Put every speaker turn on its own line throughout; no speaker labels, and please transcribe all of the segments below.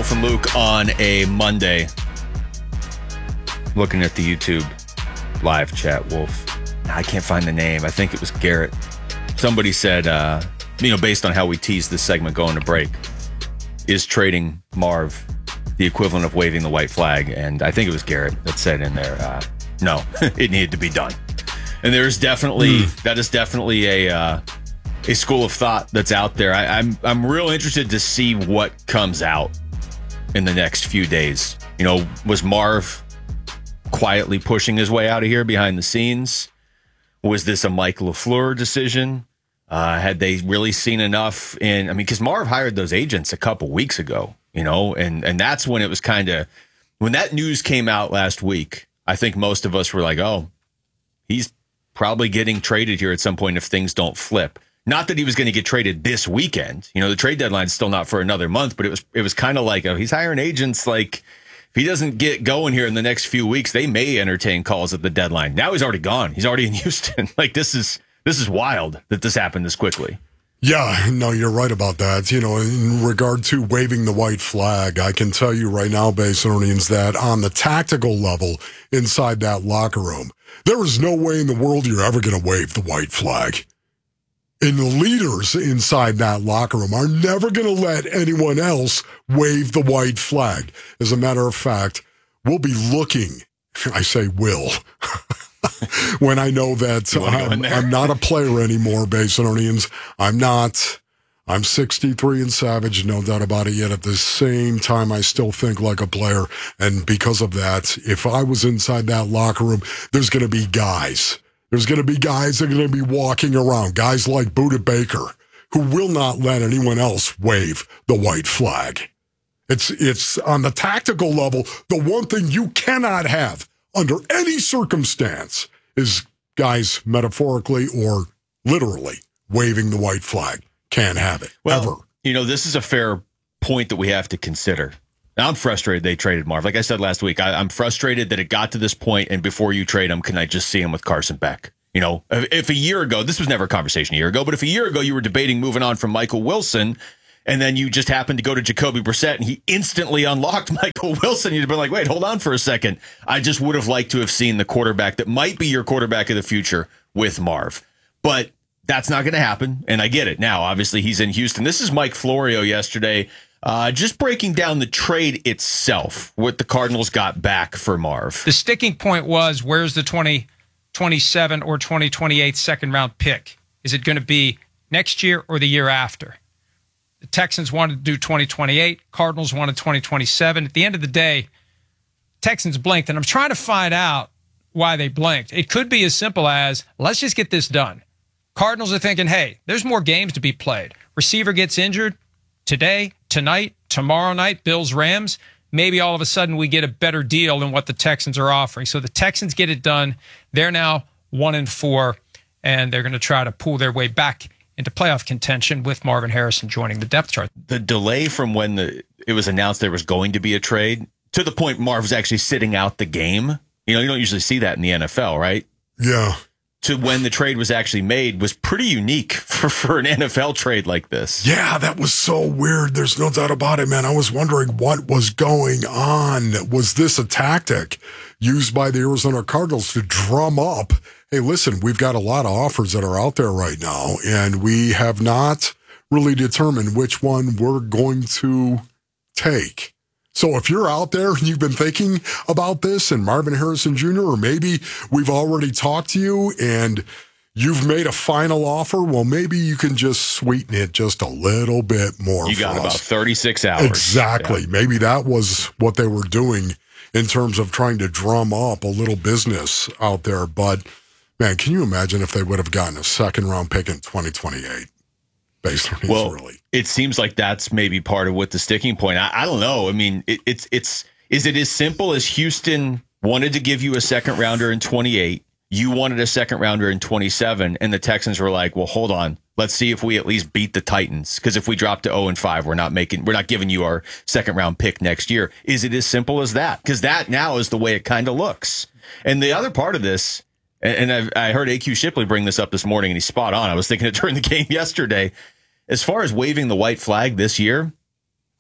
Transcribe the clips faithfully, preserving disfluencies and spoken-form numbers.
Wolf and Luke on a Monday. Looking at the YouTube live chat, Wolf. I can't find the name. I think it was Garrett. Somebody said, uh, you know, based on how we teased this segment going to break, is trading Marv the equivalent of waving the white flag? And I think it was Garrett that said in there, uh, no, it needed to be done. And there is definitely, mm. that is definitely a uh, a school of thought that's out there. I, I'm I'm real interested to see what comes out in the next few days. You know, was Marv quietly pushing his way out of here behind the scenes? Was this a Mike LaFleur decision? Uh, had they really seen enough in, I mean, because Marv hired those agents a couple weeks ago, you know, and, and that's when it was kind of, when that news came out last week, I think most of us were like, oh, he's probably getting traded here at some point if things don't flip. Not that he was going to get traded this weekend. You know, the trade deadline's still not for another month, but it was, it was kind of like, oh, he's hiring agents. Like, if he doesn't get going here in the next few weeks, they may entertain calls at the deadline. Now he's already gone. He's already in Houston. Like, this is, This is wild that this happened this quickly.
Yeah, no, you're right about that. You know, in regard to waving the white flag, I can tell you right now, Basinonians, that on the tactical level inside that locker room, there is no way in the world you're ever going to wave the white flag. And the leaders inside that locker room are never going to let anyone else wave the white flag. As a matter of fact, we'll be looking, I say will, when I know that I'm, I'm not a player anymore, Basinonians. I'm not. I'm sixty-three and savage, no doubt about it, yet at the same time, I still think like a player. And because of that, if I was inside that locker room, there's going to be guys. There's going to be guys that are going to be walking around, guys like Budda Baker, who will not let anyone else wave the white flag. It's, it's on the tactical level, the one thing you cannot have under any circumstance is guys metaphorically or literally waving the white flag. Can't have it,
well,
ever.
You know, this is a fair point that we have to consider. Now, I'm frustrated they traded Marv. Like I said last week, I, I'm frustrated that it got to this point, and before you trade him, can I just see him with Carson Beck? You know, if, if a year ago, this was never a conversation a year ago, but if a year ago you were debating moving on from Michael Wilson, and then you just happened to go to Jacoby Brissett and he instantly unlocked Michael Wilson, you'd have been like, wait, hold on for a second. I just would have liked to have seen the quarterback that might be your quarterback of the future with Marv. But that's not going to happen, and I get it. Now, obviously, he's in Houston. This is Mike Florio yesterday, uh, just breaking down the trade itself, what the Cardinals got back for Marv.
The sticking point was, where's the twenty twenty-seven or twenty twenty-eight second-round pick? Is it going to be next year or the year after? The Texans wanted to do twenty twenty-eight. Cardinals wanted twenty twenty-seven. At the end of the day, Texans blinked, and I'm trying to find out why they blinked. It could be as simple as, let's just get this done. Cardinals are thinking, hey, there's more games to be played. Receiver gets injured today, tonight, tomorrow night, Bills, Rams. Maybe all of a sudden we get a better deal than what the Texans are offering. So the Texans get it done. They're now one and four, and they're going to try to pull their way back into playoff contention with Marvin Harrison joining the depth chart.
The delay from when the it was announced there was going to be a trade to the point Marv was actually sitting out the game. You know, you don't usually see that in the N F L, right?
Yeah.
To when the trade was actually made was pretty unique for, for an N F L trade like this.
Yeah, that was so weird. There's no doubt about it, man. I was wondering what was going on. Was this a tactic used by the Arizona Cardinals to drum up, hey, listen, we've got a lot of offers that are out there right now, and we have not really determined which one we're going to take. So if you're out there and you've been thinking about this and Marvin Harrison Junior, or maybe we've already talked to you and you've made a final offer, well, maybe you can just sweeten it just a little bit more.
You
for
got
us.
About thirty-six hours.
Exactly. Yeah. Maybe that was what they were doing in terms of trying to drum up a little business out there. But, man, can you imagine if they would have gotten a second-round pick in twenty twenty-eight? Based on
well,
really.
It seems like that's maybe part of what the sticking point. I, I don't know. I mean, it, it's it's is it as simple as Houston wanted to give you a second rounder in twenty-eight, you wanted a second rounder in twenty-seven, and the Texans were like, well, hold on, let's see if we at least beat the Titans, because if we drop to oh and five, we're not making, we're not giving you our second round pick next year. Is it as simple as that? Because that now is the way it kind of looks. And the other part of this, and I've, I heard A Q Shipley bring this up this morning, and he's spot on. I was thinking it during the game yesterday. As far as waving the white flag this year,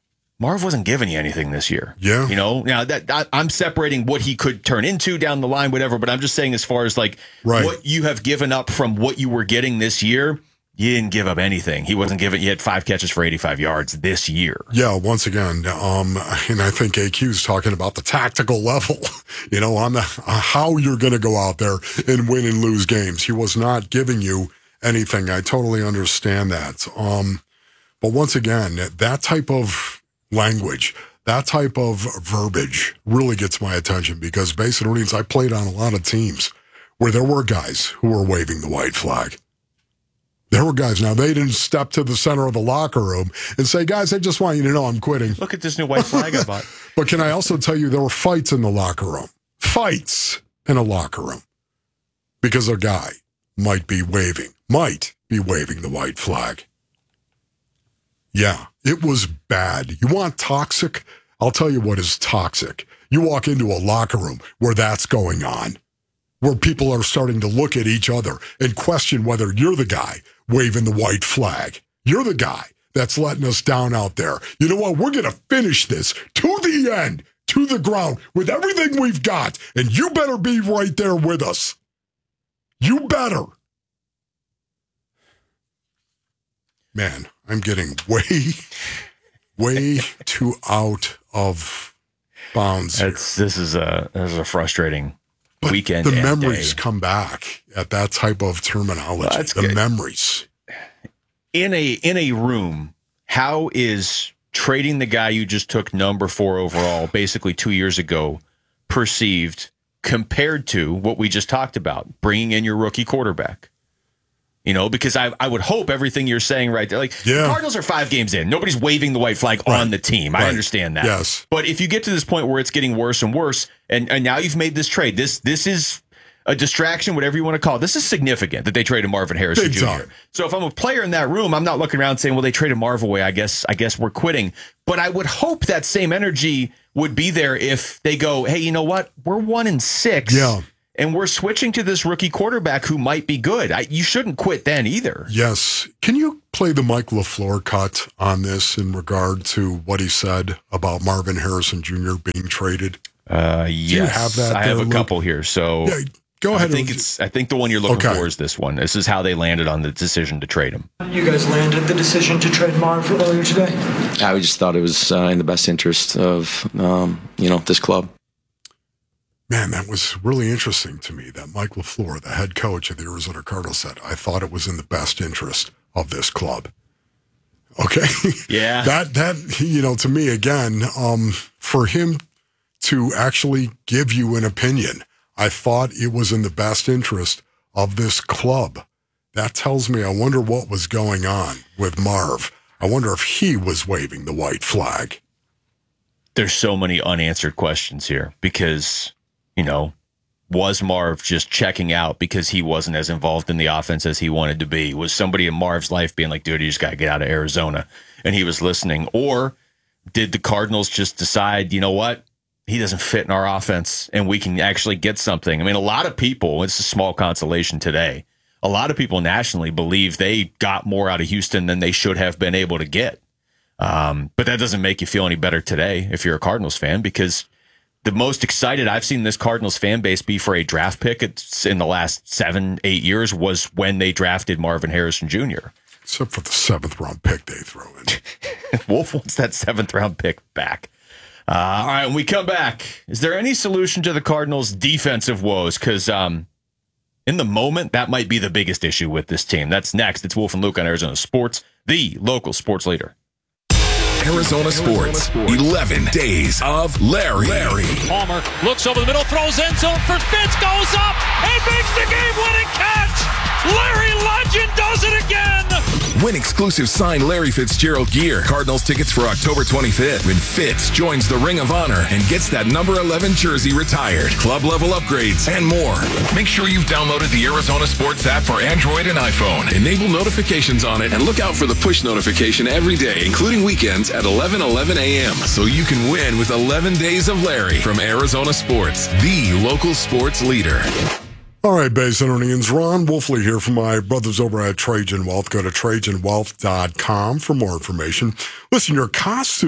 Marv wasn't giving you anything this year.
Yeah.
You know, now that I, I'm separating what he could turn into down the line, whatever, but I'm just saying as far as like
right.
what you have given up from what you were getting this year, you didn't give up anything. He wasn't giving, he had five catches for eighty-five yards this year.
Yeah, once again, um, and I think A Q's talking about the tactical level, you know, on the uh, how you're going to go out there and win and lose games. He was not giving you anything. I totally understand that. Um, but once again, that type of language, that type of verbiage really gets my attention because Basin Orleans, I played on a lot of teams where there were guys who were waving the white flag. There were guys. Now, they didn't step to the center of the locker room and say, guys, I just want you to know I'm quitting.
Look at this new white flag I bought.
But can I also tell you there were fights in the locker room? Fights in a locker room because a guy might be waving, might be waving the white flag. Yeah, it was bad. You want toxic? I'll tell you what is toxic. You walk into a locker room where that's going on, where people are starting to look at each other and question whether you're the guy waving the white flag. You're the guy that's letting us down out there. You know what? We're going to finish this to the end, to the ground, with everything we've got, and you better be right there with us. You better. Man, I'm getting way, way too out of bounds here.
It's, this is a this is a frustrating
but
weekend.
The
and
memories
day.
come back at that type of terminology.
Well, that's
the
good.
memories.
In a in a room, how is trading the guy you just took number four overall, basically two years ago, perceived compared to what we just talked about, bringing in your rookie quarterback? You know, because I I would hope everything you're saying right there, like
Yeah.
the Cardinals are five games in. Nobody's waving the white flag
Right.
on the team. I
Right.
understand that.
Yes.
But if you get to this point where it's getting worse and worse, and, and now you've made this trade, this this is a distraction, whatever you want to call it. This is significant that they traded Marvin Harrison
Big
Junior
time.
So if I'm a player in that room, I'm not looking around saying, well, they traded Marv away. I guess I guess we're quitting. But I would hope that same energy would be there if they go, hey, you know what? We're one and six.
Yeah.
And we're switching to this rookie quarterback who might be good. I, you shouldn't quit then either.
Yes. Can you play the Mike LaFleur cut on this in regard to what he said about Marvin Harrison Junior being traded?
Uh, yes,
you have that
I have
there,
a
Luke?
couple here. So
Yeah, go ahead.
I think
and-
it's. I think the one you're looking
Okay.
for is this one. This is how they landed on the decision to trade him.
You guys landed the decision to trade Marv earlier today?
I just thought it was uh, in the best interest of, um, you know, this club.
Man, that was really interesting to me that Mike LaFleur, the head coach of the Arizona Cardinals, said, I thought it was in the best interest of this club. Okay.
Yeah.
that, that, you know, to me, again, um, for him to actually give you an opinion, I thought it was in the best interest of this club. That tells me, I wonder what was going on with Marv. I wonder if he was waving the white flag.
There's so many unanswered questions here because, you know, was Marv just checking out because he wasn't as involved in the offense as he wanted to be? Was somebody in Marv's life being like, dude, you just got to get out of Arizona? And he was listening. Or did the Cardinals just decide, you know what? He doesn't fit in our offense and we can actually get something. I mean, a lot of people, it's a small consolation today. A lot of people nationally believe they got more out of Houston than they should have been able to get. Um, but that doesn't make you feel any better today if you're a Cardinals fan, because the most excited I've seen this Cardinals fan base be for a draft pick it's in the last seven, eight years was when they drafted Marvin Harrison Junior
Except for the seventh round pick they throw in.
Wolf wants that seventh round pick back. Uh, all right, when we come back, is there any solution to the Cardinals' defensive woes? Because um, in the moment, that might be the biggest issue with this team. That's next. It's Wolf and Luke on Arizona Sports, the local sports leader.
Arizona Sports, eleven days of Larry. Larry.
Palmer looks over the middle, throws end zone for Fitz, goes up and makes the game-winning catch. Larry Legend does it again.
Win exclusive signed Larry Fitzgerald gear. Cardinals tickets for October twenty-fifth when Fitz joins the Ring of Honor and gets that number eleven jersey retired. Club level upgrades and more. Make sure you've downloaded the Arizona Sports app for Android and iPhone. Enable notifications on it and look out for the push notification every day, including weekends at eleven eleven a.m. so you can win with eleven days of Larry from Arizona Sports, the local sports leader.
All right, Bay Centurions, Ron Wolfley here from my brothers over at Trajan Wealth. Go to trajan wealth dot com for more information. Listen, your costume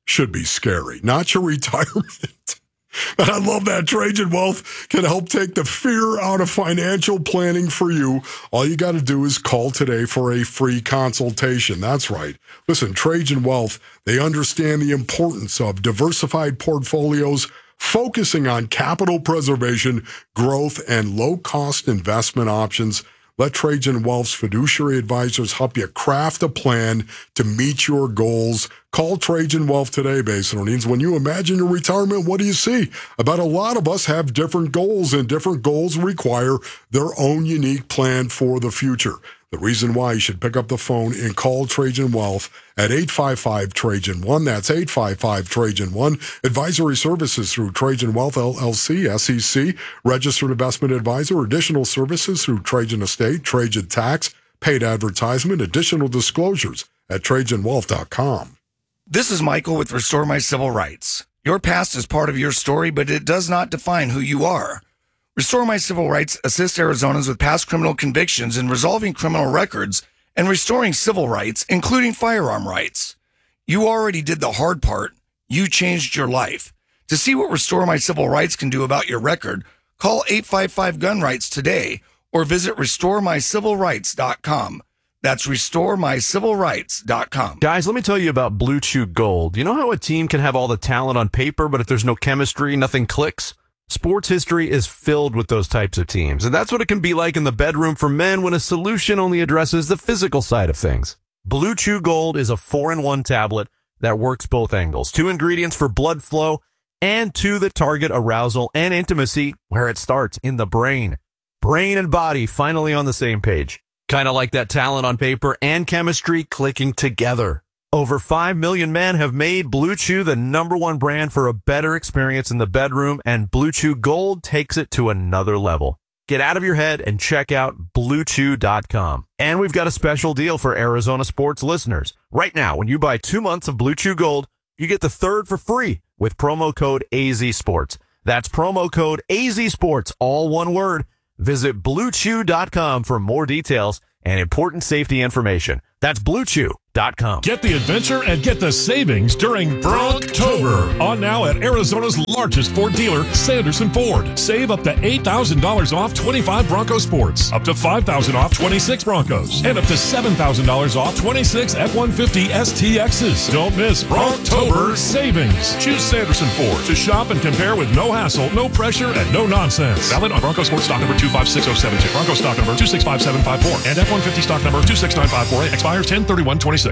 should be scary, not your retirement. And I love that Trajan Wealth can help take the fear out of financial planning for you. All you got to do is call today for a free consultation. That's right. Listen, Trajan Wealth, they understand the importance of diversified portfolios, focusing on capital preservation, growth, and low-cost investment options. Let Trajan Wealth's fiduciary advisors help you craft a plan to meet your goals. Call Trajan Wealth today, Basin Orleans. When you imagine your retirement, what do you see? About a lot of us have different goals, and different goals require their own unique plan for the future. The reason why you should pick up the phone and call Trajan Wealth at eight five five Trajan one. That's eight five five Trajan one. Advisory services through Trajan Wealth, L L C, S E C, registered investment advisor. Additional services through Trajan Estate, Trajan Tax, paid advertisement, additional disclosures at Trajan Wealth dot com.
This is Michael with Restore My Civil Rights. Your past is part of your story, but it does not define who you are. Restore My Civil Rights assists Arizonans with past criminal convictions in resolving criminal records and restoring civil rights, including firearm rights. You already did the hard part. You changed your life. To see what Restore My Civil Rights can do about your record, call eight five five gun rights today or visit restore my civil rights dot com. That's restore my civil rights dot com.
Guys, let me tell you about Blue Chew Gold. You know how a team can have all the talent on paper, but if there's no chemistry, nothing clicks? Sports history is filled with those types of teams, and that's what it can be like in the bedroom for men when a solution only addresses the physical side of things. Blue Chew Gold is a four in one tablet that works both angles. Two ingredients for blood flow and two that target arousal and intimacy where it starts, in the brain. Brain and body finally on the same page. Kind of like that talent on paper and chemistry clicking together. Over five million men have made Blue Chew the number one brand for a better experience in the bedroom, and Blue Chew Gold takes it to another level. Get out of your head and check out blue chew dot com. And we've got a special deal for Arizona sports listeners. Right now, when you buy two months of Blue Chew Gold, you get the third for free with promo code A Z Sports. That's promo code A Z Sports, all one word. Visit blue chew dot com for more details and important safety information. That's blue chew dot com.
Get the adventure and get the savings during Bronktober. On now at Arizona's largest Ford dealer, Sanderson Ford. Save up to eight thousand dollars off twenty-five Bronco Sports, up to five thousand dollars off twenty-six Broncos, and up to seven thousand dollars off twenty-six F one fifty S T Xs. Don't miss Bronktober savings. Choose Sanderson Ford to shop and compare with no hassle, no pressure, and no nonsense. Valid on Bronco Sports stock number two five six zero seven two, Bronco stock number two six five seven five four, and F one fifty stock number two six nine five four eight. Expires ten thirty-one twenty-six.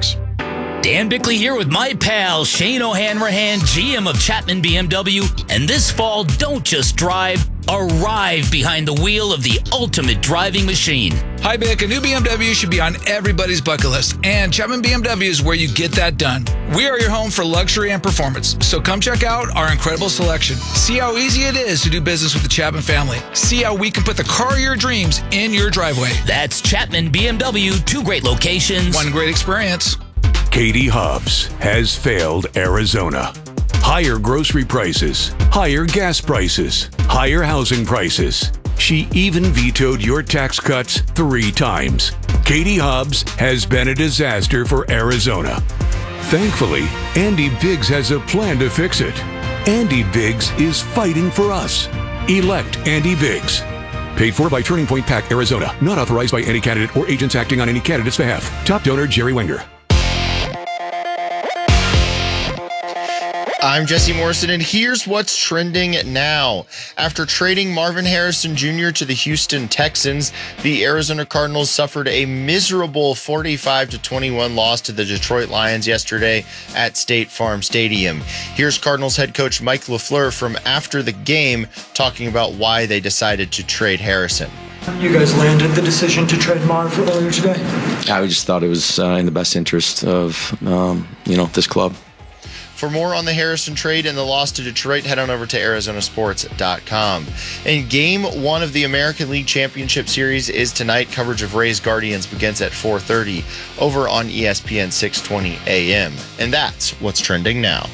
Dan Bickley here with my pal Shane O'Hanrahan, G M of Chapman B M W. And this fall, don't just drive, arrive behind the wheel of the ultimate driving machine.
Hi, Bick. A new B M W should be on everybody's bucket list, and Chapman B M W is where you get that done. We are your home for luxury and performance, so come check out our incredible selection. See how easy it is to do business with the Chapman family. See how we can put the car of your dreams in your driveway.
That's Chapman B M W, two great locations.
One great experience.
Katie Hobbs has failed Arizona. Higher grocery prices, higher gas prices, higher housing prices. She even vetoed your tax cuts three times. Katie Hobbs has been a disaster for Arizona. Thankfully, Andy Biggs has a plan to fix it. Andy Biggs is fighting for us. Elect Andy Biggs. Paid for by Turning Point PAC, Arizona. Not authorized by any candidate or agents acting on any candidate's behalf. Top donor, Jerry Wenger.
I'm Jesse Morrison, and here's what's trending now. After trading Marvin Harrison Junior to the Houston Texans, the Arizona Cardinals suffered a miserable forty-five to twenty-one loss to the Detroit Lions yesterday at State Farm Stadium. Here's Cardinals head coach Mike LaFleur from after the game talking about why they decided to trade Harrison.
You guys landed the decision to trade Marv earlier today?
I just thought it was uh, in the best interest of, um, you know, this club.
For more on the Harrison trade and the loss to Detroit, head on over to Arizona Sports dot com. And game one of the American League Championship Series is tonight. Coverage of Rays Guardians begins at four thirty over on E S P N six twenty A M. And that's what's trending now.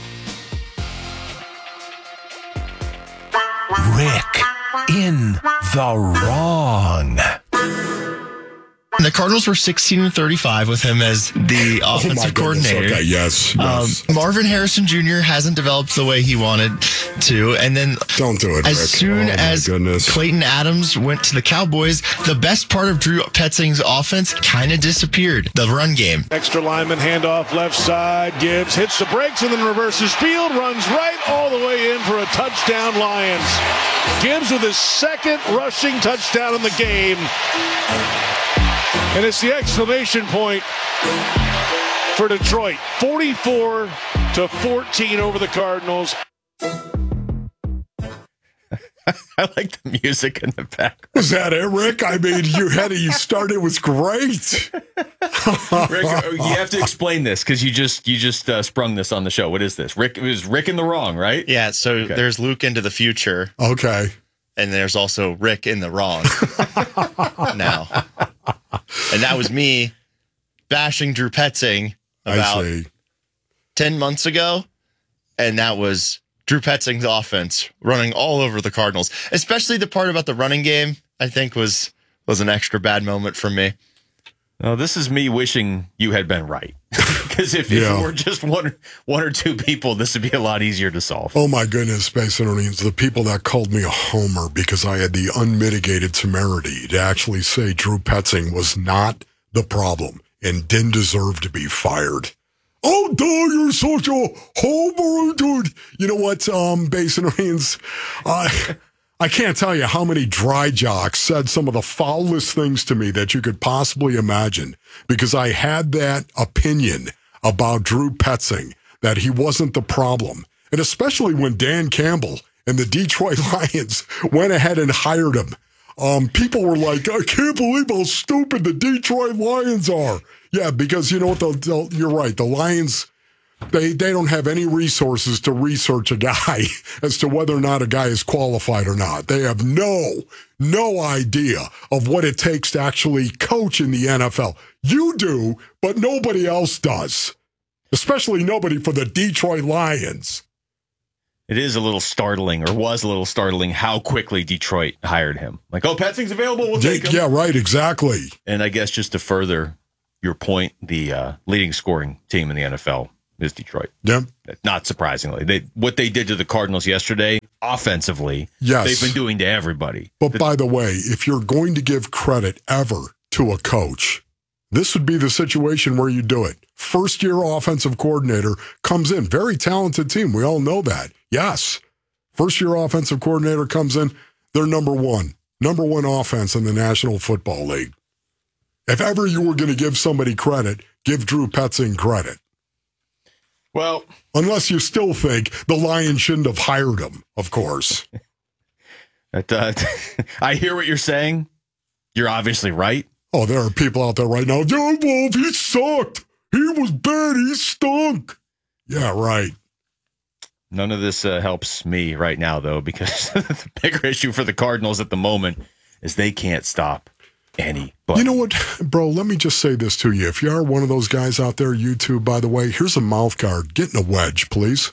Rick in the wrong.
The Cardinals were sixteen and thirty-five with him as the offensive
oh my goodness,
coordinator.
Okay, yes. yes.
Um, Marvin Harrison Junior hasn't developed the way he wanted to. And then
don't do it,
as
Rick.
soon
oh
as
goodness.
Clayton Adams went to the Cowboys, the best part of Drew Petzing's offense kind of disappeared. The run game.
Extra lineman handoff left side. Gibbs hits the brakes and then reverses field, runs right all the way in for a touchdown, Lions. Gibbs with his second rushing touchdown in the game. And it's the exclamation point for Detroit. forty-four to fourteen over the Cardinals.
I like the music in the back.
Was that it, Rick? I mean, you had it. You started. It was great.
Rick, you have to explain this because you just you just uh, sprung this on the show. What is this? Rick it was Rick in the wrong, right?
Yeah. So
okay.
There's Luke into the future.
Okay.
And there's also Rick in the wrong now. And that was me bashing Drew Petzing about ten months ago. And that was Drew Petzing's offense running all over the Cardinals, especially the part about the running game, I think was was an extra bad moment for me.
Oh, this is me wishing you had been right. Because if,
yeah.
if it were just one, one or two people, this would be a lot easier to solve.
Oh, my goodness, Space Internians, the people that called me a homer because I had the unmitigated temerity to actually say Drew Petzing was not the problem and didn't deserve to be fired. Oh, dude, you're such a homer, dude. You know what, um, Base Internians? I... I can't tell you how many dry jocks said some of the foulest things to me that you could possibly imagine because I had that opinion about Drew Petzing, that he wasn't the problem. And especially when Dan Campbell and the Detroit Lions went ahead and hired him. Um, people were like, I can't believe how stupid the Detroit Lions are. Yeah, because you know what? They'll, they'll, you're right. The Lions... They they don't have any resources to research a guy as to whether or not a guy is qualified or not. They have no, no idea of what it takes to actually coach in the N F L. You do, but nobody else does, especially nobody for the Detroit Lions.
It is a little startling, or was a little startling, how quickly Detroit hired him. Like, oh, Petzing's available, we'll take him.
Yeah, right, exactly.
And I guess just to further your point, the uh, leading scoring team in the N F L is Detroit.
Yeah.
Not surprisingly. They what they did to the Cardinals yesterday, offensively,
yes.
they've been doing to everybody.
But by the way, if you're going to give credit ever to a coach, this would be the situation where you do it. First year offensive coordinator comes in. Very talented team. We all know that. Yes. First year offensive coordinator comes in. They're number one. Number one offense in the National Football League. If ever you were going to give somebody credit, give Drew Petzing credit.
Well,
unless you still think the Lions shouldn't have hired him, of course.
But, uh, I hear what you're saying. You're obviously right.
Oh, there are people out there right now. Yeah, Wolf, he sucked. He was bad. He stunk. Yeah, right.
None of this uh, helps me right now, though, because the bigger issue for the Cardinals at the moment is they can't stop anybody.
You know what, bro? Let me just say this to you. If you are one of those guys out there, YouTube, by the way, here's a mouth guard. Get in a wedge, please.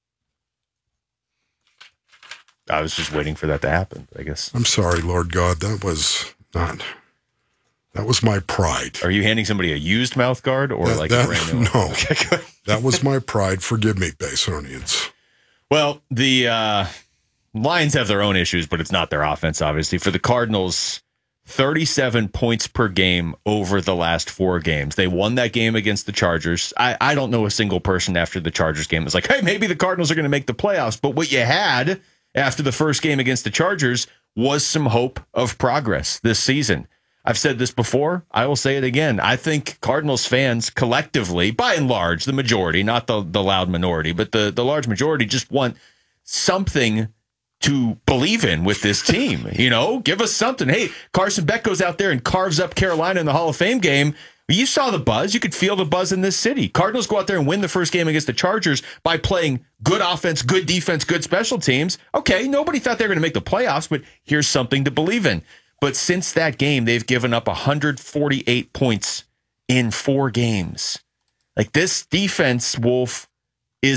I was just waiting for that to happen, I guess.
I'm sorry, Lord God. That was not... That was my pride.
Are you handing somebody a used mouth guard or
that,
like
that,
a brand new one?
No.
Okay, good.
That was my pride. Forgive me, Basonians.
Well, the uh, Lions have their own issues, but it's not their offense, obviously. For the Cardinals, thirty-seven points per game over the last four games. They won that game against the Chargers. I, I don't know a single person after the Chargers game was like, hey, maybe the Cardinals are going to make the playoffs. But what you had after the first game against the Chargers was some hope of progress this season. I've said this before. I will say it again. I think Cardinals fans collectively, by and large, the majority, not the, the loud minority, but the, the large majority just want something to believe in with this team. You know, give us something. Hey, Carson Beck goes out there and carves up Carolina in the Hall of Fame game. You saw the buzz. You could feel the buzz in this city. Cardinals go out there and win the first game against the Chargers by playing good offense, good defense, good special teams. Okay, nobody thought they were going to make the playoffs, but here's something to believe in. But since that game, they've given up one hundred forty-eight points in four games. Like, this defense, Wolf, is a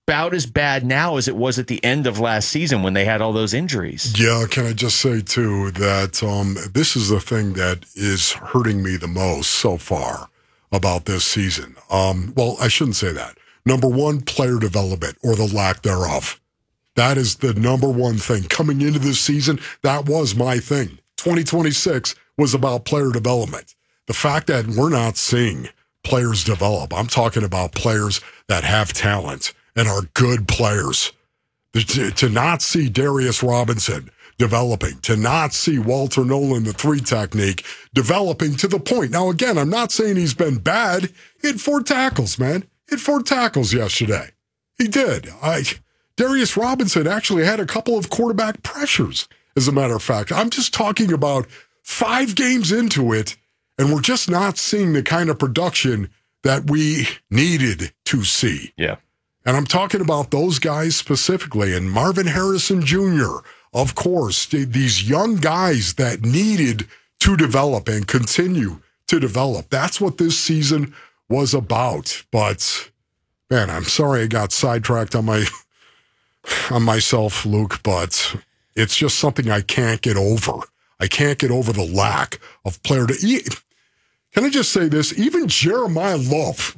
about as bad now as it was at the end of last season when they had all those injuries.
Yeah, can I just say, too, that um, this is the thing that is hurting me the most so far about this season. Um, well, I shouldn't say that. Number one, player development or the lack thereof. That is the number one thing. Coming into this season, that was my thing. twenty twenty-six was about player development. The fact that we're not seeing players develop, I'm talking about players that have talent and are good players. To, to not see Darius Robinson developing, to not see Walter Nolan, the three technique, developing to the point. Now, again, I'm not saying he's been bad. He had four tackles, man. He had four tackles yesterday. He did. I, Darius Robinson actually had a couple of quarterback pressures, as a matter of fact. I'm just talking about five games into it, and we're just not seeing the kind of production that we needed to see.
Yeah.
And I'm talking about those guys specifically, and Marvin Harrison Junior, of course, these young guys that needed to develop and continue to develop. That's what this season was about. But, man, I'm sorry I got sidetracked on my on myself, Luke, but it's just something I can't get over. I can't get over the lack of player to... Can I just say this? Even Jeremiah Love...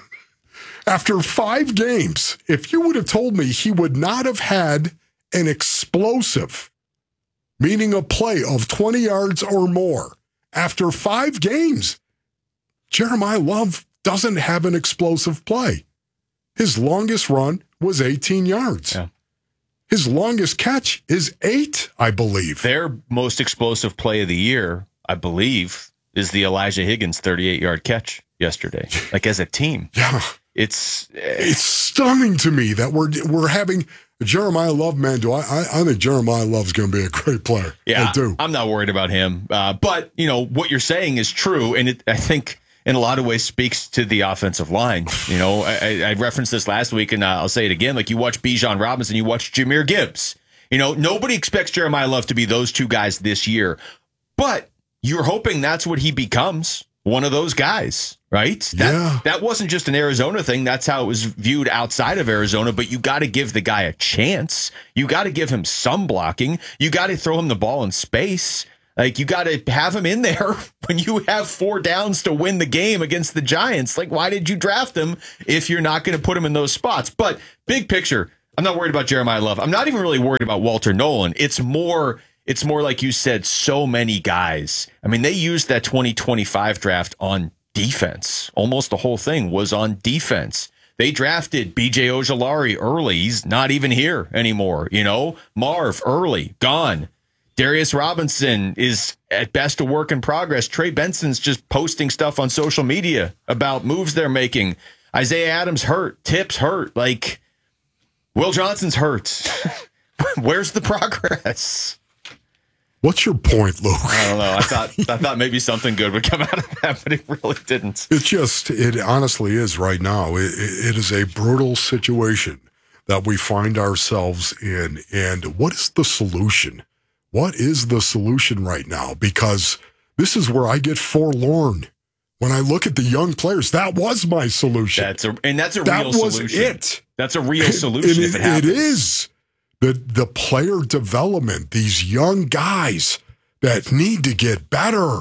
After five games, if you would have told me he would not have had an explosive, meaning a play of twenty yards or more, after five games, Jeremiah Love doesn't have an explosive play. His longest run was eighteen yards.
Yeah.
His longest catch is eight, I believe.
Their most explosive play of the year, I believe, is the Elijah Higgins thirty-eight-yard catch yesterday. Like, as a team.
Yeah.
It's uh,
it's stunning to me that we're we're having Jeremiah Love. Man, do I I, I think Jeremiah Love's going to be a great player.
Yeah,
I do.
I'm not worried about him. Uh, but you know what you're saying is true, and it, I think in a lot of ways speaks to the offensive line. You know, I, I referenced this last week, and I'll say it again. Like, you watch Bijan Robinson, you watch Jahmyr Gibbs. You know, nobody expects Jeremiah Love to be those two guys this year, but you're hoping that's what he becomes. One of those guys, right? That,
yeah.
That wasn't just an Arizona thing. That's how it was viewed outside of Arizona, but you got to give the guy a chance. You got to give him some blocking. You got to throw him the ball in space. Like, you got to have him in there when you have four downs to win the game against the Giants. Like, why did you draft him if you're not going to put him in those spots? But big picture, I'm not worried about Jeremiah Love. I'm not even really worried about Walter Nolan. It's more... It's more like you said, so many guys. I mean, they used that twenty twenty-five draft on defense. Almost the whole thing was on defense. They drafted B J Ojulari early. He's not even here anymore. You know, Marv early, gone. Darius Robinson is at best a work in progress. Trey Benson's just posting stuff on social media about moves they're making. Isaiah Adams hurt. Tips hurt. Like, Will Johnson's hurt. Where's the progress?
What's your point, Luke?
I don't know. I thought I thought maybe something good would come out of that, but it really didn't.
It's just, it honestly is right now. It, it is a brutal situation that we find ourselves in. And what is the solution? What is the solution right now? Because this is where I get forlorn. When I look at the young players, that was my solution.
That's a, and that's a
that
real
was
solution.
It.
That's a real solution
it,
if it happens.
It is. The the player development, these young guys that need to get better.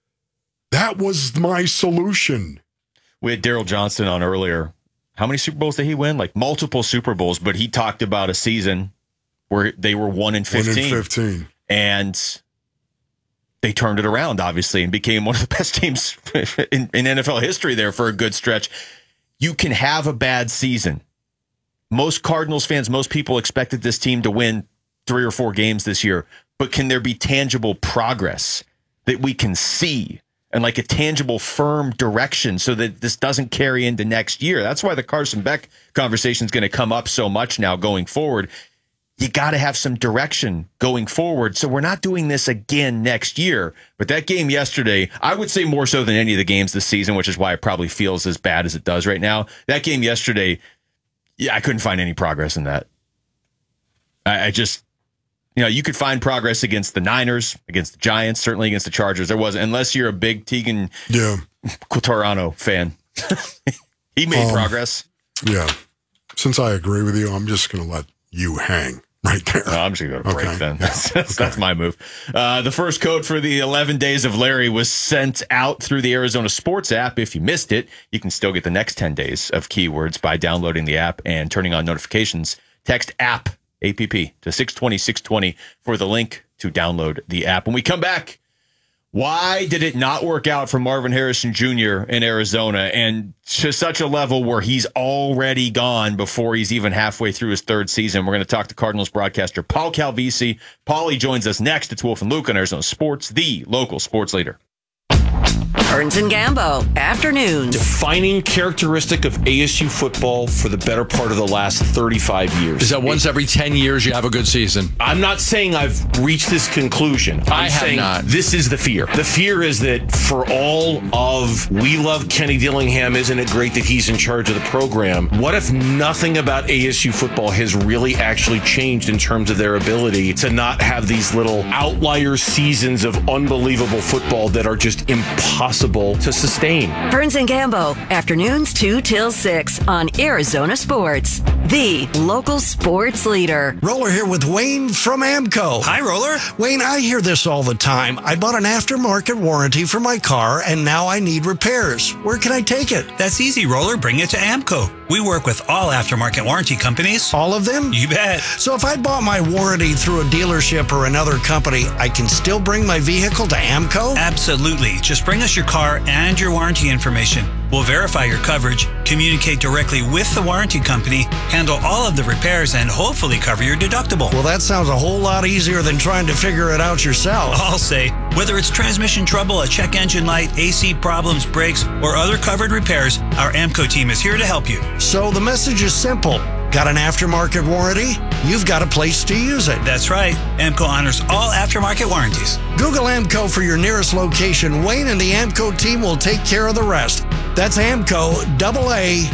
That was my solution.
We had Daryl Johnston on earlier. How many Super Bowls did he win? Like multiple Super Bowls, but he talked about a season where they were one in fifteen.
One in fifteen.
And they turned it around, obviously, and became one of the best teams in, in N F L history there for a good stretch. You can have a bad season. Most Cardinals fans, most people expected this team to win three or four games this year, but can there be tangible progress that we can see and like a tangible, firm direction so that this doesn't carry into next year? That's why the Carson Beck conversation is going to come up so much now going forward. You got to have some direction going forward. So we're not doing this again next year. But that game yesterday, I would say more so than any of the games this season, which is why it probably feels as bad as it does right now. That game yesterday, yeah, I couldn't find any progress in that. I, I just, you know, you could find progress against the Niners, against the Giants, certainly against the Chargers. There wasn't, unless you're a big Tegan
yeah.
Quatorano fan. He made
um,
progress.
Yeah. since I agree with you, I'm just going to let you hang right there.
No, I'm just going to go to break
Okay.
then. That's, that's, that's my move. Uh, the first code for the eleven Days of Larry was sent out through the Arizona Sports app. If you missed it, you can still get the next ten days of keywords by downloading the app and turning on notifications. Text app, A P P, to six twenty, six twenty for the link to download the app. When we come back, why did it not work out for Marvin Harrison Junior in Arizona, and to such a level where he's already gone before he's even halfway through his third season? We're going to talk to Cardinals broadcaster Paul Calvisi. Paulie joins us next. It's Wolf and Luke on Arizona Sports, the local sports leader.
Burns and Gambo, afternoons.
Defining characteristic of A S U football for the better part of the last thirty-five years.
Is that once every ten years you have a good season?
I'm not saying I've reached this conclusion. I'm
I have
saying
not.
This is the fear. The fear is that for all of we love Kenny Dillingham, isn't it great that he's in charge of the program? What if nothing about A S U football has really actually changed in terms of their ability to not have these little outlier seasons of unbelievable football that are just impossible to sustain?
Burns and Gambo, afternoons two till six on Arizona Sports, the local sports leader.
Roller here with Wayne from AMCO.
Hi, Roller.
Wayne, I hear this all the time. I bought an aftermarket warranty for my car, and now I need repairs. Where can I take it?
That's easy, Roller. Bring it to AMCO. We work with all aftermarket warranty companies.
All of them?
You bet.
So if I bought my warranty through a dealership or another company, I can still bring my vehicle to AMCO?
Absolutely. Just bring us your car and your warranty information. We'll verify your coverage, communicate directly with the warranty company, handle all of the repairs, and hopefully cover your deductible.
Well, that sounds a whole lot easier than trying to figure it out yourself.
I'll say, whether it's transmission trouble, a check engine light, A C problems, brakes, or other covered repairs, our AMCO team is here to help you.
So the message is simple. Got an aftermarket warranty? You've got a place to use it.
That's right. AMCO honors all aftermarket warranties.
Google AMCO for your nearest location. Wayne and the AMCO team will take care of the rest. That's AMCO, double A,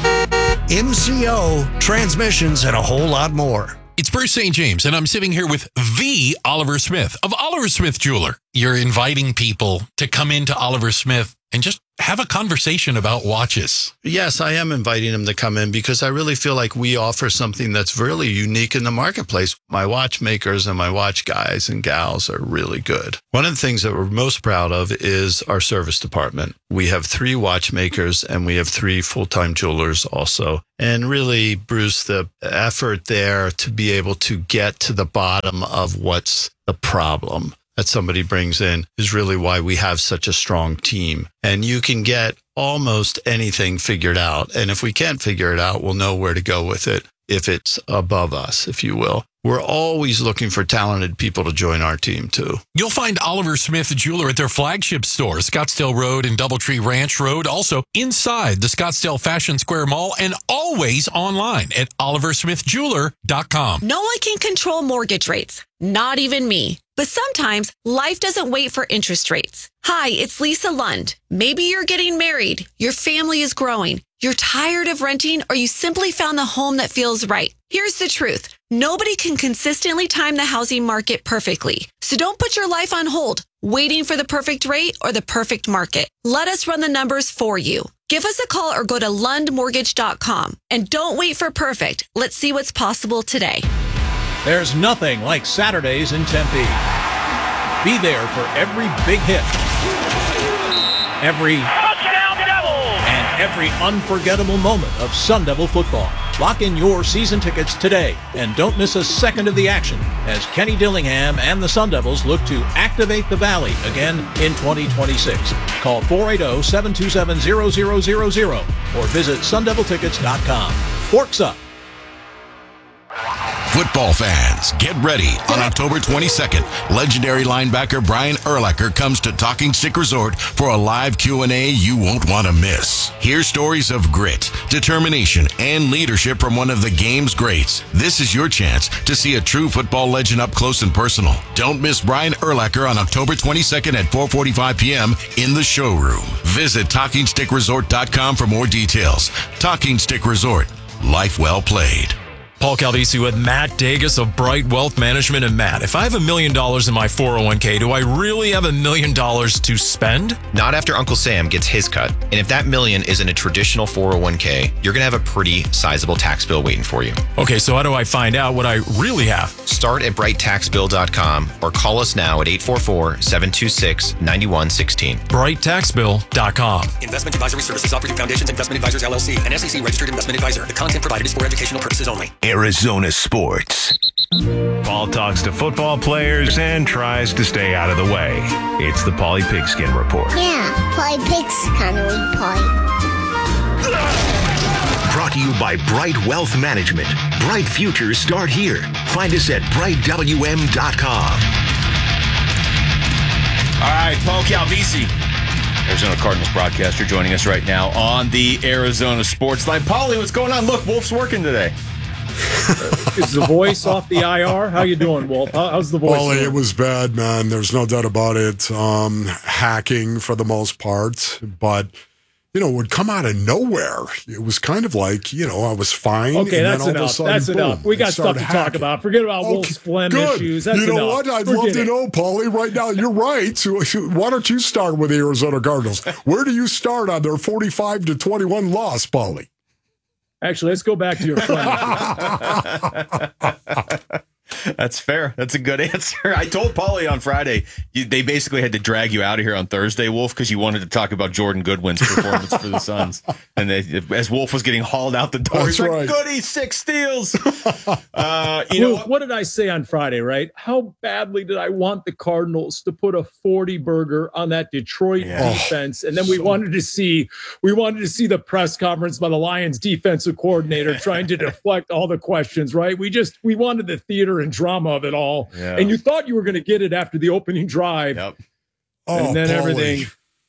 M C O, transmissions, and a whole lot more.
It's Bruce Saint James, and I'm sitting here with the Oliver Smith of Oliver Smith Jeweler. You're inviting people to come into Oliver Smith and just have a conversation about watches.
Yes, I am inviting them to come in because I really feel like we offer something that's really unique in the marketplace. My watchmakers and my watch guys and gals are really good. One of the things that we're most proud of is our service department. We have three watchmakers and we have three full-time jewelers also. And really, Bruce, the effort there to be able to get to the bottom of what's the problem that somebody brings in is really why we have such a strong team. And you can get almost anything figured out. And if we can't figure it out, we'll know where to go with it if it's above us, if you will. We're always looking for talented people to join our team, too.
You'll find Oliver Smith Jeweler at their flagship store, Scottsdale Road and Doubletree Ranch Road, also inside the Scottsdale Fashion Square Mall, and always online at oliver smith jeweler dot com.
No one can control mortgage rates, not even me. But sometimes life doesn't wait for interest rates. Hi, it's Lisa Lund. Maybe you're getting married, your family is growing, you're tired of renting, or you simply found the home that feels right. Here's the truth. Nobody can consistently time the housing market perfectly. So don't put your life on hold, waiting for the perfect rate or the perfect market. Let us run the numbers for you. Give us a call or go to lund mortgage dot com. And don't wait for perfect. Let's see what's possible today.
There's nothing like Saturdays in Tempe. Be there for every big hit, every touchdown Devils, and every unforgettable moment of Sun Devil football. Lock in your season tickets today and don't miss a second of the action as Kenny Dillingham and the Sun Devils look to activate the Valley again in twenty twenty-six. Call four eight zero, seven two seven, zero zero zero zero or visit sun devil tickets dot com. Forks up.
Football fans, get ready. On October twenty-second, legendary linebacker Brian Urlacher comes to Talking Stick Resort for a live Q and A you won't want to miss. Hear stories of grit, determination, and leadership from one of the game's greats. This is your chance to see a true football legend up close and personal. Don't miss Brian Urlacher on October twenty-second at four forty-five p.m. in the showroom. Visit talking stick resort dot com for more details. Talking Stick Resort. Life well played.
Paul Calvisi with Matt Dagus of Bright Wealth Management. And Matt, if I have a million dollars in my four oh one k, do I really have a million dollars to spend?
Not after Uncle Sam gets his cut. And if that million is in a traditional four oh one k, you're going to have a pretty sizable tax bill waiting for you.
Okay, so how do I find out what I really have?
Start at bright tax bill dot com or call us now at eight four four, seven two six, nine one one six.
bright tax bill dot com.
Investment advisory services offered through Foundations Investment Advisors, L L C, an S E C registered investment advisor. The content provided is for educational purposes only.
Arizona sports. Paul talks to football players and tries to stay out of the way. It's the Paulie Pigskin Report.
Yeah, Paulie Pigs kind of like Paulie.
Brought to you by Bright Wealth Management. Bright futures start here. Find us at bright w m dot com.
All right, Paul Calvisi, Arizona Cardinals broadcaster, joining us right now on the Arizona Sports Line. Paulie, what's going on? Look, Wolf's working today.
Is the voice off the I R? How you doing, Wolf? How, how's the voice?
Paulie,
doing?
it was bad, man. There's no doubt about it. Um, hacking for the most part, but you know, it would come out of nowhere. It was kind of like, you know, I was fine.
Okay,
and
that's
then all
enough.
Of a sudden,
that's
boom,
enough. We got stuff to
hacking.
talk about. Forget about
Okay,
Wolf's phlegm
good.
issues. That's
you know
enough.
what? I'd
Forget
love to
it.
know, Paulie, right now. You're right. So, why don't you start with the Arizona Cardinals? Where do you start on their forty-five to twenty-one loss, Paulie?
Actually, let's go back to your phlegm.
That's fair. That's a good answer. I told Paulie on Friday, you, they basically had to drag you out of here on Thursday, Wolf, because you wanted to talk about Jordan Goodwin's performance for the Suns. And they, as Wolf was getting hauled out the door,
That's
he's like,
right.
goody, six steals. Uh, you
Wolf,
know,
what did I say on Friday, right? How badly did I want the Cardinals to put a forty burger on that Detroit
Yeah.
defense? And then we wanted to see we wanted to see the press conference by the Lions defensive coordinator trying to deflect all the questions, right? We just we wanted the theater and drama of it all.
Yeah.
And you thought you were going to get it after the opening drive.
Yep.
And
Oh,
then
Paulie.
everything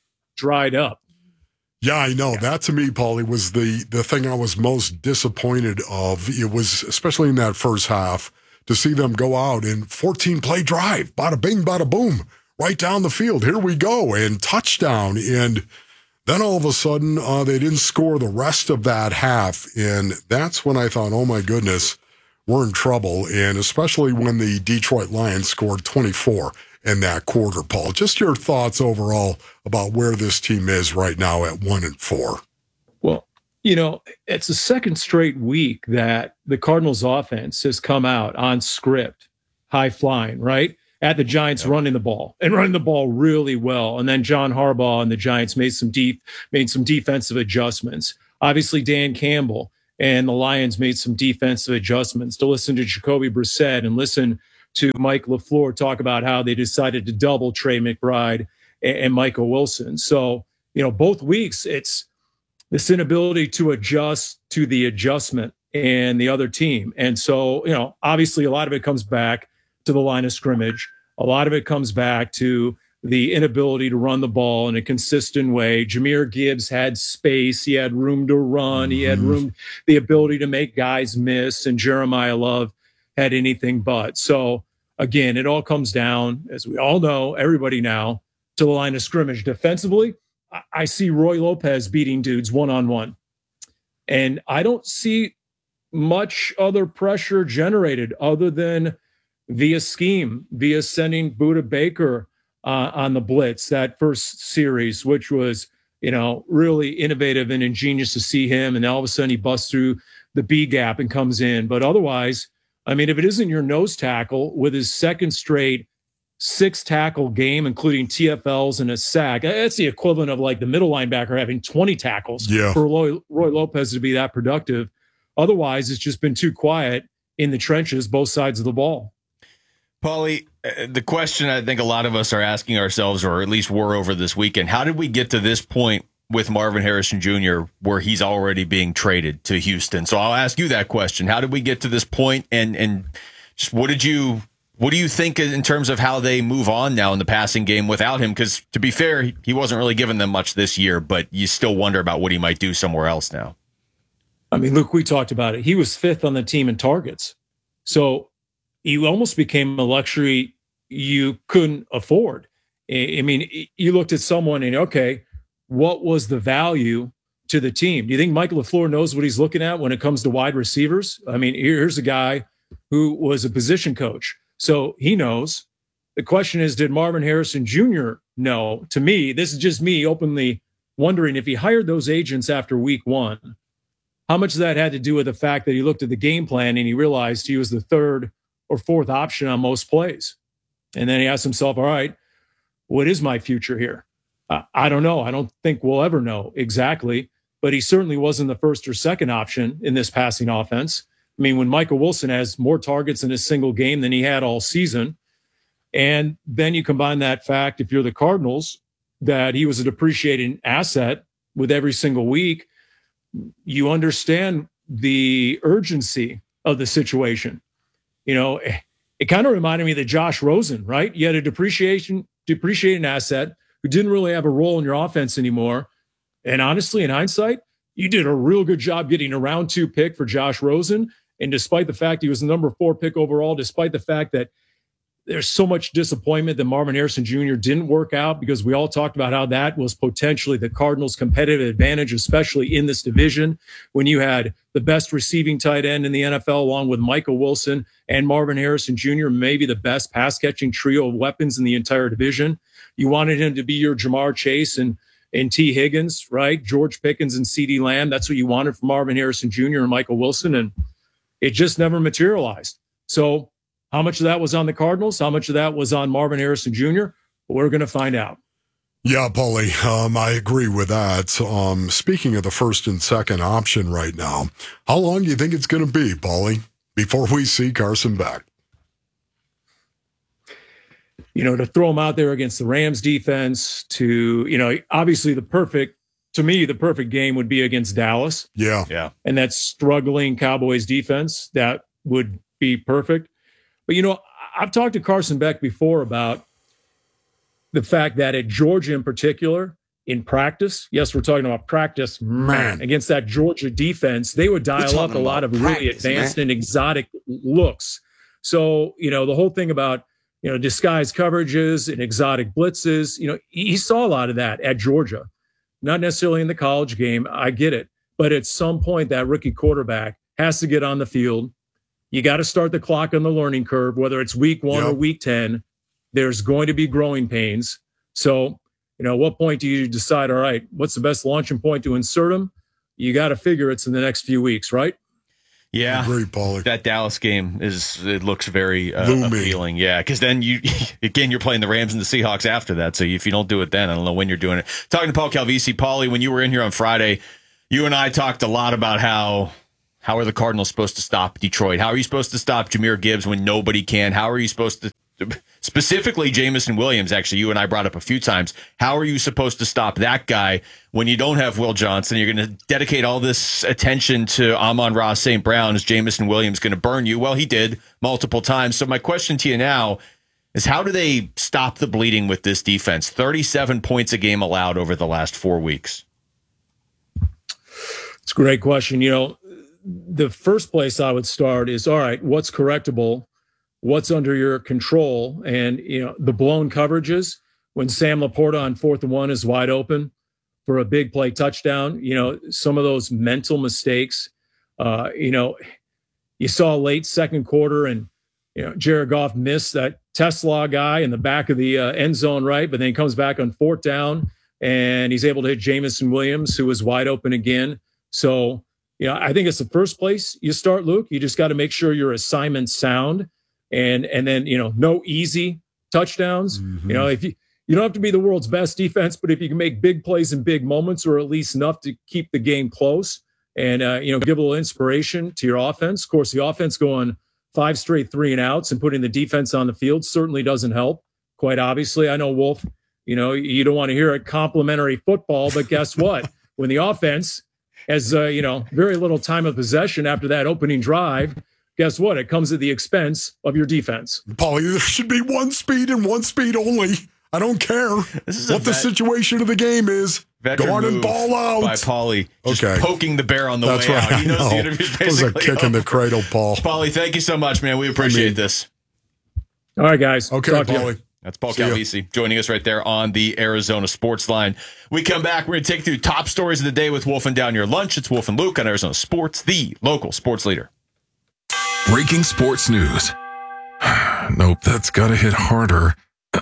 dried up.
Yeah, I know. That to me, Paulie, was the the thing I was most disappointed of. It was, especially in that first half, to see them go out in fourteen-play drive. Bada bing, bada boom. Right down the field. Here we go. And touchdown. And then all of a sudden, uh, they didn't score the rest of that half. And that's when I thought, oh my goodness, we're in trouble. And especially when the Detroit Lions scored twenty-four in that quarter, Paul. Just your thoughts overall about where this team is right now at one and four.
Well, you know, it's the second straight week that the Cardinals offense has come out on script, high flying, right? At the Giants running the ball and running the ball really well. And then John Harbaugh and the Giants made some deep, made some defensive adjustments. Obviously, Dan Campbell and the Lions made some defensive adjustments to listen to Jacoby Brissett and listen to Mike LaFleur talk about how they decided to double Trey McBride and, and Michael Wilson. So, you know, both weeks, it's this inability to adjust to the adjustment and the other team. And so, you know, obviously a lot of it comes back to the line of scrimmage. A lot of it comes back to the inability to run the ball in a consistent way. Jahmyr Gibbs had space. He had room to run. Mm-hmm. He had room, the ability to make guys miss. And Jeremiah Love had anything but. So again, it all comes down, as we all know, everybody now, to the line of scrimmage. Defensively, I, I see Roy Lopez beating dudes one-on-one. And I don't see much other pressure generated other than via scheme, via sending Budda Baker uh, on the blitz, that first series, which was, you know, really innovative and ingenious to see him. And all of a sudden he busts through the B gap and comes in. But otherwise, I mean, if it isn't your nose tackle with his second straight six tackle game, including T F Ls and a sack, that's the equivalent of like the middle linebacker having twenty tackles
yeah.
for Roy, Roy Lopez to be that productive. Otherwise, it's just been too quiet in the trenches, both sides of the ball.
Paulie, uh, the question I think a lot of us are asking ourselves, or at least were over this weekend, how did we get to this point with Marvin Harrison Junior where he's already being traded to Houston? So I'll ask you that question. How did we get to this point, and and just what did you what do you think in terms of how they move on now in the passing game without him? Because to be fair, he, he wasn't really giving them much this year, but you still wonder about what he might do somewhere else now.
I mean, look, we talked about it. He was fifth on the team in targets. So he almost became a luxury you couldn't afford. I mean, you looked at someone and, okay, what was the value to the team. Do you think Mike LaFleur knows what he's looking at when it comes to wide receivers? I mean, here's a guy who was a position coach, so he knows. The question is, did Marvin Harrison Junior know? To me, this is just me openly wondering if he hired those agents after week one, how much of that had to do with the fact that he looked at the game plan and he realized he was the third or fourth option on most plays. And then he asked himself, all right, what is my future here? Uh, I don't know. I don't think we'll ever know exactly, but he certainly wasn't the first or second option in this passing offense. I mean, when Michael Wilson has more targets in a single game than he had all season, and then you combine that fact, if you're the Cardinals, that he was a depreciating asset with every single week, you understand the urgency of the situation. You know, it kind of reminded me of the Josh Rosen, right? You had a depreciation, depreciating asset who didn't really have a role in your offense anymore. And honestly, in hindsight, you did a real good job getting a round two pick for Josh Rosen. And despite the fact he was the number four pick overall, despite the fact that there's so much disappointment that Marvin Harrison Junior didn't work out, because we all talked about how that was potentially the Cardinals' competitive advantage, especially in this division, when you had the best receiving tight end in the N F L, along with Michael Wilson and Marvin Harrison Junior, maybe the best pass-catching trio of weapons in the entire division. You wanted him to be your Jamar Chase and, and T. Higgins, right? George Pickens and CeeDee Lamb. That's what you wanted from Marvin Harrison Junior and Michael Wilson, and it just never materialized. So how much of that was on the Cardinals? How much of that was on Marvin Harrison Junior? We're going to find out.
Yeah, Paulie, um, I agree with that. Um, speaking of the first and second option right now, how long do you think it's going to be, Paulie, before we see Carson Beck?
You know, to throw him out there against the Rams defense, to, you know, obviously the perfect, to me, the perfect game would be against Dallas.
Yeah.
Yeah.
And that struggling Cowboys defense, that would be perfect. But, you know, I've talked to Carson Beck before about the fact that at Georgia in particular, in practice, yes, we're talking about practice, man, against that Georgia defense, they would dial up a lot of really
practice,
advanced
man.
and exotic looks. So, you know, the whole thing about, you know, disguised coverages and exotic blitzes, you know, he saw a lot of that at Georgia. Not necessarily in the college game, I get it. But at some point, that rookie quarterback has to get on the field. You got to start the clock on the learning curve, whether it's week one
Yep.
or week ten. There's going to be growing pains. So, you know, at what point do you decide, all right, what's the best launching point to insert him? You got to figure it's in the next few weeks, right?
Yeah.
Agree, Paulie.
That Dallas game is, it looks very uh,
Looming.
appealing. Yeah. Because then you, again, you're playing the Rams and the Seahawks after that. So if you don't do it then, I don't know when you're doing it. Talking to Paul Calvisi, Paulie, when you were in here on Friday, you and I talked a lot about how, how are the Cardinals supposed to stop Detroit? How are you supposed to stop Jahmyr Gibbs when nobody can? How are you supposed to, specifically Jamison Williams, actually, you and I brought up a few times. How are you supposed to stop that guy when you don't have Will Johnson? You're going to dedicate all this attention to Amon-Ra Saint Brown. Is Jamison Williams going to burn you? Well, he did multiple times. So my question to you now is, how do they stop the bleeding with this defense? thirty-seven points a game allowed over the last four weeks.
It's a great question. You know, the first place I would start is, all right, what's correctable? What's under your control? And, you know, the blown coverages, when Sam Laporta on fourth and one is wide open for a big play touchdown, you know, some of those mental mistakes, uh, you know, you saw late second quarter and, you know, Jared Goff missed that Tesla guy in the back of the uh, end zone, right? But then he comes back on fourth down and he's able to hit Jamison Williams, who was wide open again. So, you know, I think it's the first place you start, Luke. You just got to make sure your assignment's sound. And and then, you know, no easy touchdowns.
Mm-hmm.
You know, if you you don't have to be the world's best defense, but if you can make big plays in big moments, or at least enough to keep the game close and, uh, you know, give a little inspiration to your offense. Of course, the offense going five straight three and outs and putting the defense on the field certainly doesn't help, quite obviously. I know, Wolf, you know, you don't want to hear a complimentary football, but guess what? When the offense has, uh, you know, very little time of possession after that opening drive, guess what? It comes at the expense of your defense.
Paulie, there should be one speed and one speed only. I don't care
This is
what
a
the
vet-
situation of the game is.
Veteran
Go on and
move
ball out.
by Paulie, just
Okay.
poking the bear on the
That's
way
right.
out. He
I
knows
know.
the interview's
It was a
basically
kick in the
over.
cradle, Paul.
Paulie, thank you so much, man. We appreciate
I mean-
this.
All right, guys.
Okay,
Talk to you.
Paulie.
That's Paul
See ya.
Calvisi joining us right there on the Arizona Sports Line. We come back. We're going to take you through top stories of the day with Wolf and Down Your Lunch. It's Wolf and Luke on Arizona Sports, the local sports leader.
Breaking sports news. Nope, that's got to hit harder.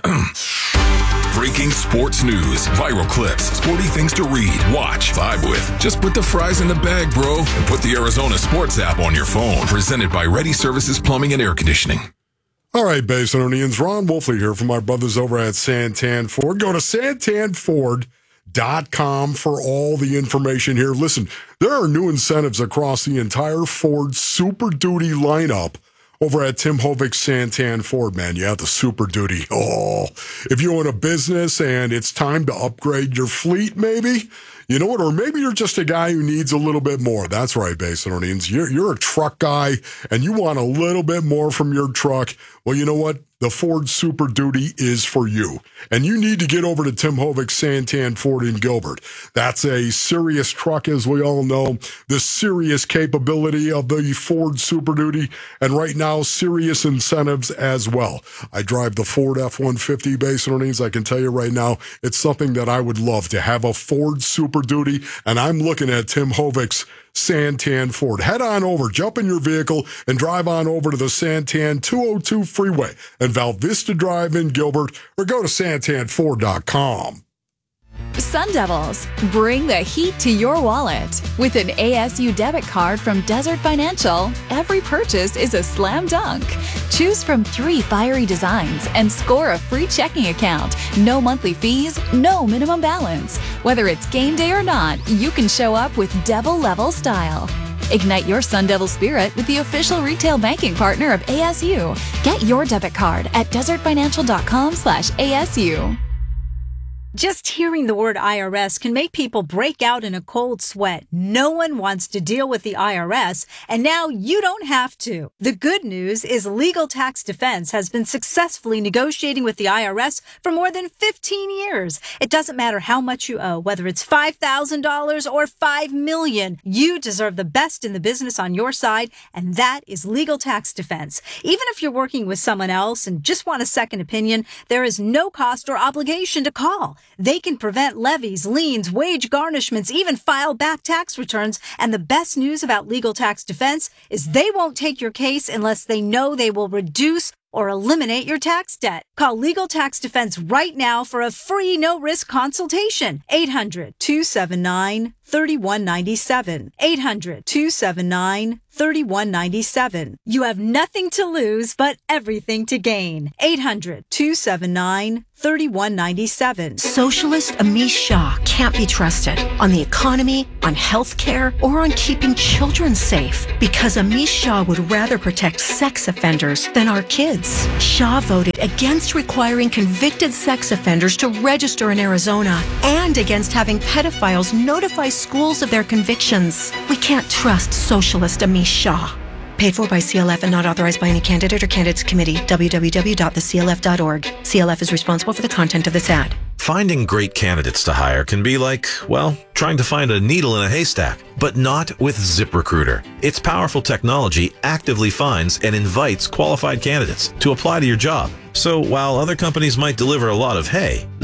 Breaking sports news, viral clips, sporty things to read, watch, vibe with. Just put the fries in the bag, bro, and put the Arizona Sports app on your phone. Presented by Ready Services Plumbing and Air Conditioning.
All right, Basinonians, Ron Wolfley here from my brothers over at Santan Ford. Go to santan ford dot com for all the information here. Listen, there are new incentives across the entire Ford Super Duty lineup over at Tim Hovik Santan Ford, man. Yeah, the Super Duty. Oh, if you own a business and it's time to upgrade your fleet, maybe, you know what? Or maybe you're just a guy who needs a little bit more. That's right, Basinonians. You're, you're a truck guy and you want a little bit more from your truck. Well, you know what? The Ford Super Duty is for you. And you need to get over to Tim Hovik Santan Ford in Gilbert. That's a serious truck, as we all know. The serious capability of the Ford Super Duty. And right now, serious incentives as well. I drive the Ford F one fifty Basinonians. I can tell you right now, it's something that I would love to have, a Ford Super Duty. And I'm looking at Tim Hovik's Santan Ford. Head on over, jump in your vehicle, and drive on over to the Santan two oh two freeway and Val Vista Drive in Gilbert, or go to santan ford dot com.
Sun Devils, bring the heat to your wallet. With an A S U debit card from Desert Financial, every purchase is a slam dunk. Choose from three fiery designs and score a free checking account. No monthly fees, no minimum balance. Whether it's game day or not, you can show up with Devil level style. Ignite your Sun Devil spirit with the official retail banking partner of A S U. Get your debit card at desert financial dot com slash A S U.
Just hearing the word I R S can make people break out in a cold sweat. No one wants to deal with the I R S, and now you don't have to. The good news is Legal Tax Defense has been successfully negotiating with the I R S for more than fifteen years. It doesn't matter how much you owe, whether it's five thousand dollars or five million dollars. You deserve the best in the business on your side, and that is Legal Tax Defense. Even if you're working with someone else and just want a second opinion, there is no cost or obligation to call. They can prevent levies, liens, wage garnishments, even file back tax returns. And the best news about Legal Tax Defense is they won't take your case unless they know they will reduce or eliminate your tax debt. Call Legal Tax Defense right now for a free no-risk consultation. eight hundred, two seven nine, three one nine seven. eight hundred, two seven nine, three one nine seven. You have nothing to lose, but everything to gain. eight hundred, two seven nine, three one nine seven.
Socialist Amish Shah can't be trusted on the economy, on health care, or on keeping children safe, because Amish Shah would rather protect sex offenders than our kids. Shah voted against requiring convicted sex offenders to register in Arizona and against having pedophiles notify schools of their convictions. We can't trust Socialist Amish Shah. Paid for by C L F and not authorized by any candidate or candidates committee. w w w dot the c l f dot org. C L F is responsible for the content of this ad.
Finding great candidates to hire can be like, well, trying to find a needle in a haystack, but not with ZipRecruiter. Its powerful technology actively finds and invites qualified candidates to apply to your job. So while other companies might deliver a lot of hay,